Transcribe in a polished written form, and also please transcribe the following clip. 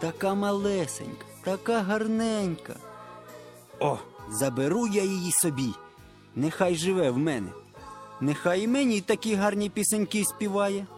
така малесенька, така гарненька. О, заберу я її собі. Нехай живе в мене. Нехай і мені такі гарні пісеньки співає.